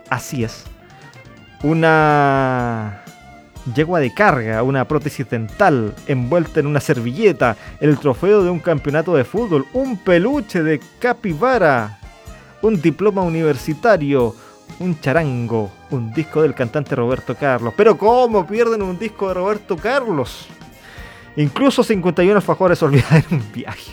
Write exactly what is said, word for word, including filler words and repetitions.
Así es. Una yegua de carga, una prótesis dental envuelta en una servilleta, el trofeo de un campeonato de fútbol, un peluche de capibara, un diploma universitario, un charango, un disco del cantante Roberto Carlos. ¿Pero cómo pierden un disco de Roberto Carlos? Incluso cincuenta y uno alfajores olvidados en un viaje.